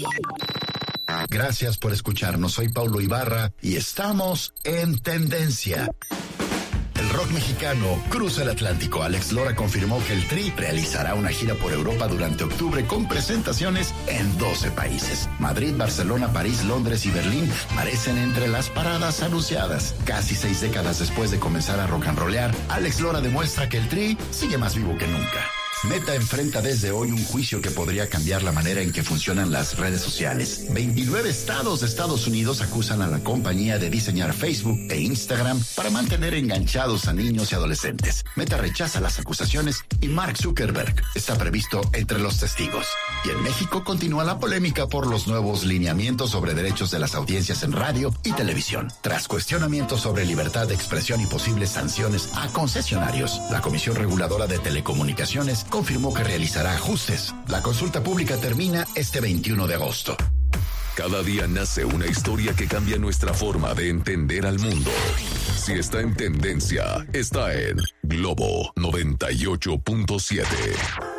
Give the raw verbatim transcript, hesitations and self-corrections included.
Gracias por escucharnos. Soy Paulo Ibarra y estamos en Tendencia. El rock mexicano cruza el Atlántico. Alex Lora confirmó que el Tri realizará una gira por Europa durante octubre con presentaciones en doce países. Madrid, Barcelona, París, Londres y Berlín aparecen entre las paradas anunciadas. Casi seis décadas después de comenzar a rock and rollear, Alex Lora demuestra que el Tri sigue más vivo que nunca. Meta enfrenta desde hoy un juicio que podría cambiar la manera en que funcionan las redes sociales. veintinueve estados de Estados Unidos acusan a la compañía de diseñar Facebook e Instagram para mantener enganchados a niños y adolescentes. Meta rechaza las acusaciones y Mark Zuckerberg está previsto entre los testigos. Y en México continúa la polémica por los nuevos lineamientos sobre derechos de las audiencias en radio y televisión. Tras cuestionamientos sobre libertad de expresión y posibles sanciones a concesionarios, la Comisión Reguladora de Telecomunicaciones confirmó que realizará ajustes. La consulta pública termina este veintiuno de agosto. Cada día nace una historia que cambia nuestra forma de entender al mundo. Si está en tendencia, está en Globo noventa y ocho punto siete.